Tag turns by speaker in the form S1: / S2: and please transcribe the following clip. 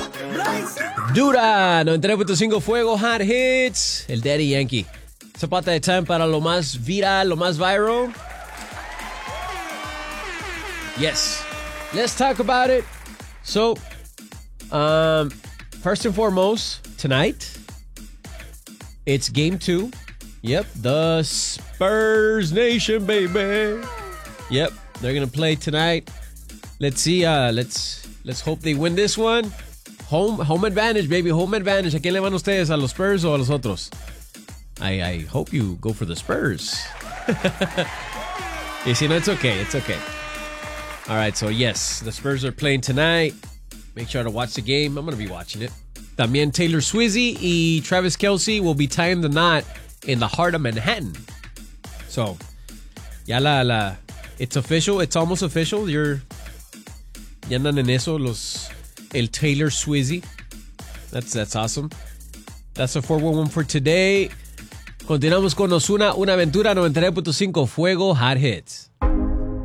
S1: Dura, 93.5 Fuego, Hot Hits, el Daddy Yankee. Zapata de time para lo más viral, lo más viral. Yes, let's talk about it. So, first and foremost, tonight, it's game 2. Yep, the Spurs Nation, baby. Yep, they're gonna play tonight. Let's see. Let's hope they win this one. Home advantage, baby. Home advantage. ¿A quién le van ustedes? ¿A los Spurs o a los otros? I hope you go for the Spurs. Y si no, it's okay. It's okay. All right, so yes, the Spurs are playing tonight. Make sure to watch the game. I'm going to be watching it. También Taylor Swift y Travis Kelce will be tying the knot in the heart of Manhattan. So, ya it's official. It's almost official. Ya andan en eso el Taylor Swift. That's awesome. That's the 411 for today. Continuamos con Ozuna, Una Aventura, 93.5 Fuego, Hot Hits.